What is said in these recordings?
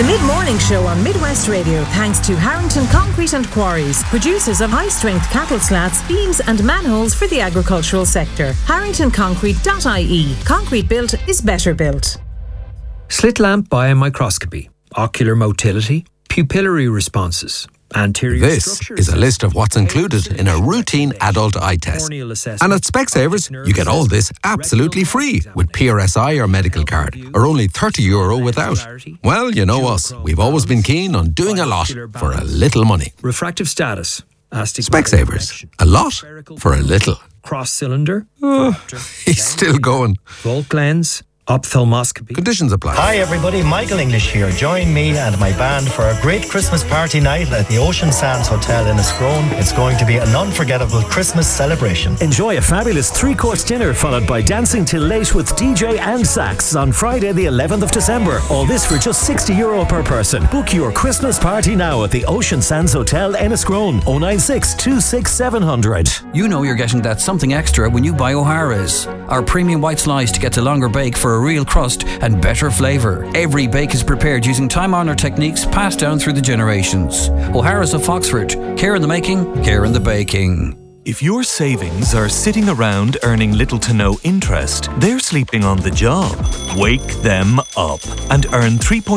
The Mid-Morning Show on Midwest Radio, thanks to Harrington Concrete and Quarries, producers of high-strength cattle slats, beams and manholes for the agricultural sector. HarringtonConcrete.ie. Concrete built is better built. Slit lamp biomicroscopy, ocular motility, pupillary responses. This is a list of what's included in a routine adult eye test. And at Specsavers, you get all this absolutely free with PRSI or medical card, or only €30 without. Well, you know us. We've always been keen on doing a lot for a little money. Refractive status. Specsavers. A lot for a little. Cross cylinder. He's still going. Volt lens. Ophthalmoscopy. Conditions apply. Hi everybody, Michael English here. Join me and my band for a great Christmas party night at the Ocean Sands Hotel in Escrone. It's going to be an unforgettable Christmas celebration. Enjoy a fabulous 3-course dinner followed by dancing till late with DJ and sax on Friday the 11th of December. All this for just €60 per person. Book your Christmas party now at the Ocean Sands Hotel in Escrone. 096 26 700. You know you're getting that something extra when you buy O'Hara's. Our premium white slice gets a longer bake for a real crust and better flavour. Every bake is prepared using time-honoured techniques passed down through the generations. O'Hara's of Foxford. Care in the making, care in the baking. If your savings are sitting around earning little to no interest, they're sleeping on the job. Wake them up and earn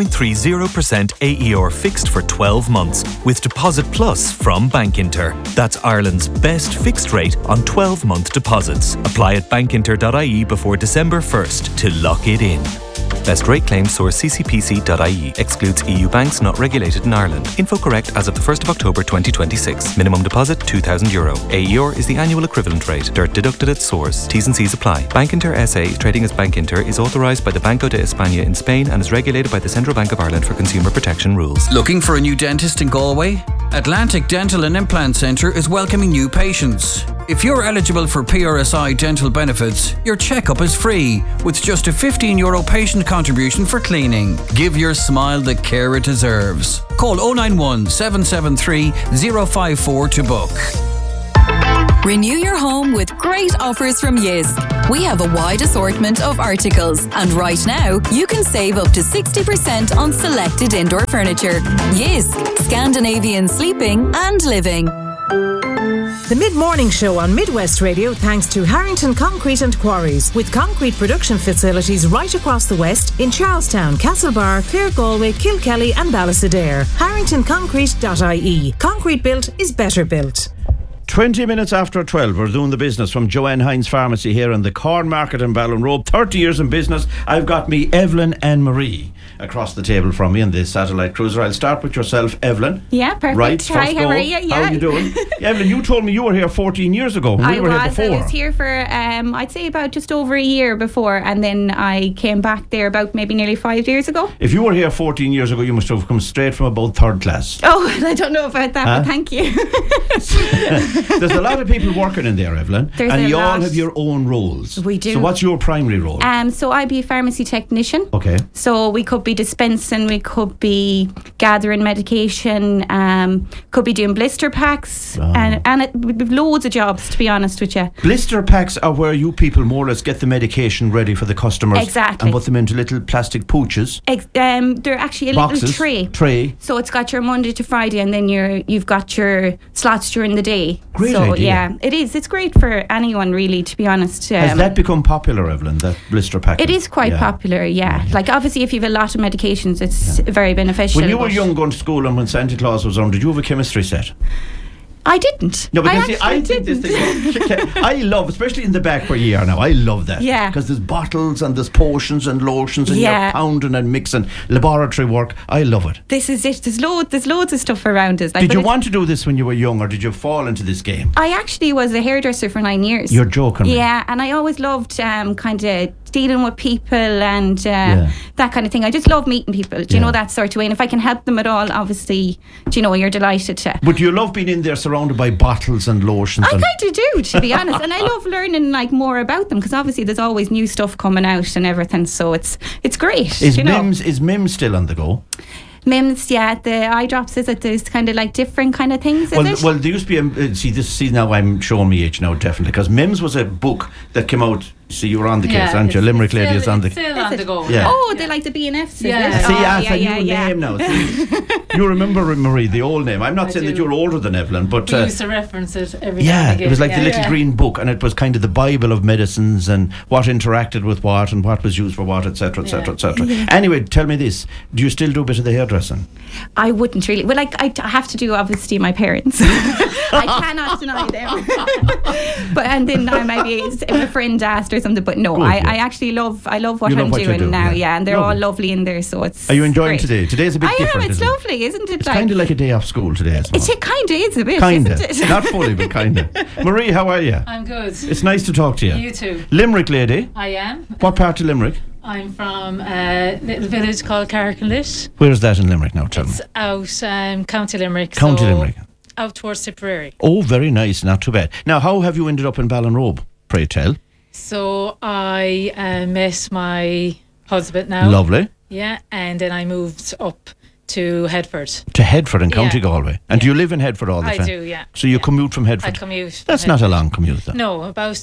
3.30% AER fixed for 12 months with Deposit Plus from Bankinter. That's Ireland's best fixed rate on 12-month deposits. Apply at bankinter.ie before December 1st to lock it in. Best rate claim source ccpc.ie. Excludes EU banks not regulated in Ireland. Info correct as of the 1st of October 2026. Minimum deposit €2,000. AER is the annual equivalent rate. DIRT deducted at source. T's and C's apply. Bankinter SA, trading as Bankinter, is authorised by the Banco de España in Spain and is regulated by the Central Bank of Ireland for consumer protection rules. Looking for a new dentist in Galway? Atlantic Dental and Implant Centre is welcoming new patients. If you're eligible for PRSI dental benefits, your checkup is free with just a €15 patient contribution for cleaning. Give your smile the care it deserves. Call 091 773 054 to book. Renew your home with great offers from Jysk. We have a wide assortment of articles, and right now you can save up to 60% on selected indoor furniture. Jysk, Scandinavian sleeping and living. The Mid-Morning Show on Midwest Radio, thanks to Harrington Concrete and Quarries, with concrete production facilities right across the west in Charlestown, Castlebar, Clare, Galway, Kilkelly and Ballysadare. HarringtonConcrete.ie. Concrete built is better built. 20 minutes after 12, we're doing the business from Joanne Hines Pharmacy here in the Corn Market in Ballinrobe. 30 years in business. I've got me Evelyn and Marie across the table from me in this satellite cruiser. I'll start with yourself, Evelyn. Yeah, perfect. Right, Hi, how are you? How are you doing? Evelyn, you told me you were here 14 years ago. I was here for, I'd say about just over a year before, and then I came back there about maybe nearly 5 years ago. If you were here 14 years ago, you must have come straight from about third class. Oh, I don't know about that, but thank you. There's a lot of people working in there, Evelyn, and you all have your own roles. We do. So what's your primary role? So I'd be a pharmacy technician. Okay. So we could be dispensing, we could be gathering medication, could be doing blister packs, and we've loads of jobs, to be honest with you. Blister packs are where you people more or less get the medication ready for the customers. Exactly. And put them into little plastic pouches. They're actually a boxes, little tray. So it's got your Monday to Friday, and then you've got your slots during the day. Great so idea. Yeah, it is. It's great for anyone, really, to be honest. Has that become popular, Evelyn, that blister pack? It is quite popular, yeah. Like, obviously, if you have a lot of medications, it's very beneficial. When you were young going to school and when Santa Claus was on, did you have a chemistry set? I didn't. No, because I think this thing, I love, especially in the back where you are now, I love that. Yeah. Because there's bottles and there's potions and lotions and you're pounding and mixing, laboratory work. I love it. This is it. There's loads of stuff around us. Did you want to do this when you were young, or did you fall into this game? I actually was a hairdresser for 9 years. You're joking. Yeah, and I always loved kind of dealing with people and that kind of thing. I just love meeting people, do you know, that sort of way. And if I can help them at all, obviously, do you know, you're delighted to. But you love being in there surrounded by bottles and lotions? I kind of do, to be honest. And I love learning like more about them, because obviously there's always new stuff coming out and everything. So it's great. Is MIMS still on the go? MIMS, yeah, the eye drops, is it? There's kind of like different kind of things, is it? Well, there used to be see now I'm showing me age now, definitely, because MIMS was a book that came out See, you were on the case, aren't you? Limerick lady is on the... Still on the go. Yeah. Oh, they like the BNFs, Yeah. is it? See, Oh, it's a new name now. See, you remember, Marie, the old name. I'm not saying that you're older than Evelyn, but... We used to reference it every now yeah, and again. it was like the little green book, and it was kind of the Bible of medicines and what interacted with what and what was used for what, etc., etc., etc. Anyway, tell me this. Do you still do a bit of the hairdressing? I wouldn't really. Well, like, I have to do, obviously, my parents. I cannot deny them. But and then maybe if a friend asked or something, but no, I actually love what I'm doing now, and they're all lovely in there, so it's... Are you enjoying great. today? Today's a bit different, I am, it's isn't lovely, isn't it? It's kind of like a day off school today, isn't it? It kind of is a bit, Kinda. isn't it? Not fully, but kind of. Marie, how are you? I'm good. It's nice to talk to you. You too. Limerick lady. I am. What part of Limerick? I'm from a little village called Carricklinlit. Where's that in Limerick now? Tell me. It's out County Limerick. County Limerick. Out towards Tipperary. Oh, very nice. Not too bad. Now, how have you ended up in Ballinrobe? Pray tell. So I met my husband now. Lovely. Yeah, and then I moved up to Headford. To Headford in County Galway. And do you live in Headford all the time? I do, yeah. So you commute from Headford? I commute. That's not a long commute, though. No, about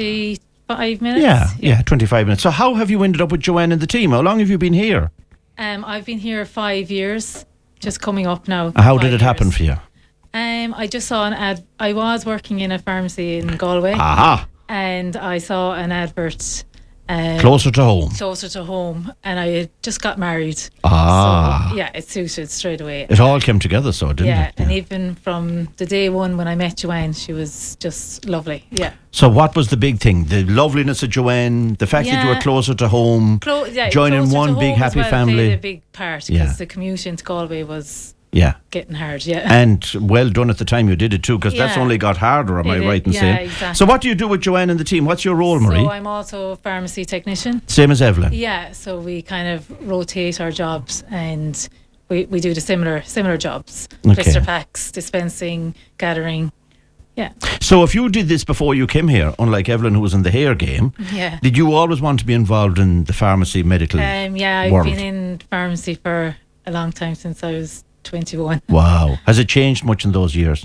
25 minutes. Yeah, 25 minutes. So how have you ended up with Joanne and the team? How long have you been here? I've been here 5 years, just coming up now. How did it happen for you? I just saw an ad. I was working in a pharmacy in Galway. Aha. And I saw an advert. Closer to home. Closer to home. And I had just got married. Ah. So, yeah, it suited straight away. It all came together, so didn't it? Yeah, and even from the day one when I met Joanne, she was just lovely. Yeah. So what was the big thing? The loveliness of Joanne, the fact that you were closer to home, joining one big happy family. Played a big part because the commute into Galway was getting hard. And well done at the time you did it too, because that's only got harder, am I right in saying? Exactly. So what do you do with Joanne and the team? What's your role, Marie? So I'm also a pharmacy technician. Same as Evelyn? Yeah, so we kind of rotate our jobs and we do the similar jobs. Blister packs, dispensing, gathering. Yeah. So if you did this before you came here, unlike Evelyn who was in the hair game, did you always want to be involved in the pharmacy medical I've world? been in pharmacy for a long time, since I was 21. Wow. Has it changed much in those years?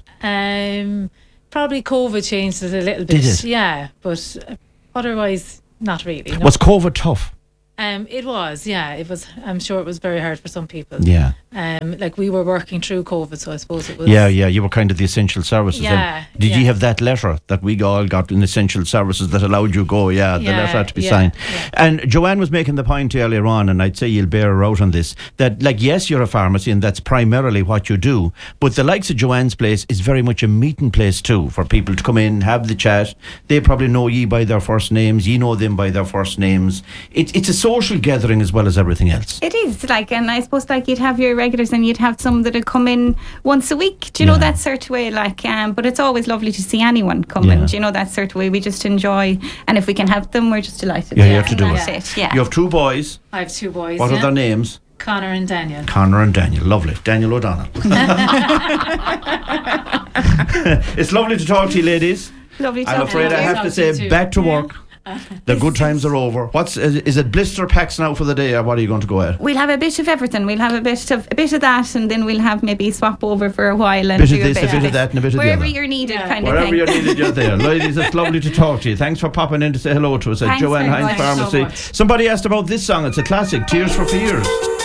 Probably COVID changed it a little bit. Did it? Yeah, but otherwise not really. No. Was COVID tough? It was, yeah. It was. I'm sure it was very hard for some people. Yeah. Like we were working through COVID, so I suppose it was. Yeah. You were kind of the essential services. Yeah. Did you have that letter that we all got in essential services that allowed you to go? Yeah, the letter had to be signed. Yeah. And Joanne was making the point earlier on, and I'd say you'll bear her out on this, that like, yes, you're a pharmacy and that's primarily what you do, but the likes of Joanne's place is very much a meeting place too, for people to come in, have the chat. They probably know ye by their first names, ye know them by their first names. It's a social gathering as well as everything else. It is, like, and I suppose like you'd have your regulars and you'd have some that would come in once a week. Do you know, that sort of way? Like, but it's always lovely to see anyone come in. Do you know, that sort of way? We just enjoy, and if we can help them, we're just delighted. You're here to do it. Yeah. You have two boys. I have two boys. What are their names? Connor and Daniel. Connor and Daniel, lovely. Daniel O'Donnell. It's lovely to talk to you, ladies. Lovely to I'm afraid I have to say, back to work. The good times are over. Is it blister packs now for the day, or what are you going to go at? We'll have a bit of everything. We'll have a bit of that, and then we'll have maybe swap over for a while and bit do of this, a bit of that, and a bit of the other. Wherever you're needed, kind of thing. Wherever you're needed, you're there. Ladies, it's lovely to talk to you. Thanks for popping in to say hello to us at Joanne Hines Pharmacy. Somebody asked about this song. It's a classic, Tears for Fears.